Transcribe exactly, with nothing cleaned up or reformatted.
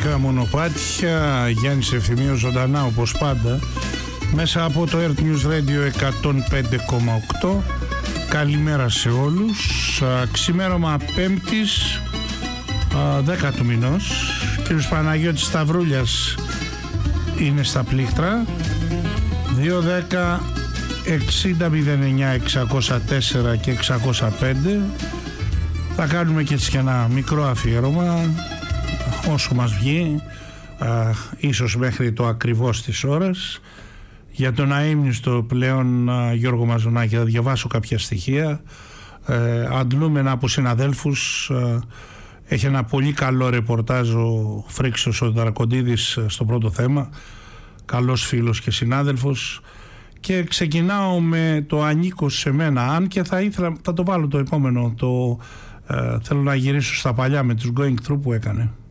μουσικά μονοπάτια. Γιάννης Ευθυμίος ζωντανά όπως πάντα μέσα από το Earth News Radio εκατόν πέντε κόμμα οκτώ. Καλημέρα σε όλους. Ξημέρωμα Πέμπτης, δέκα του μηνός. Κύριος Παναγιώτης Σταυρούλιας είναι στα πλήκτρα. Δύο δέκα εξήντα μηδέν εννιά εξακόσια τέσσερα και εξακόσια πέντε. Θα κάνουμε και έτσι και ένα μικρό αφιέρωμα όσο μας βγει, α, ίσως μέχρι το ακριβώς της ώρας, για τον αείμνηστο πλέον α, Γιώργο Μαζονάκη. Θα διαβάσω κάποια στοιχεία, ε, αντλούμενα από συναδέλφους. Α, έχει ένα πολύ καλό ρεπορτάζ ο Φρίξος ο Δρακοντίδης στο πρώτο θέμα, καλός φίλος και συνάδελφος. Και ξεκινάω με το ανήκω σε μένα, αν και θα ήθελα, θα το βάλω το επόμενο, το ε, θέλω να γυρίσω στα παλιά με τους Going Through που έκανε.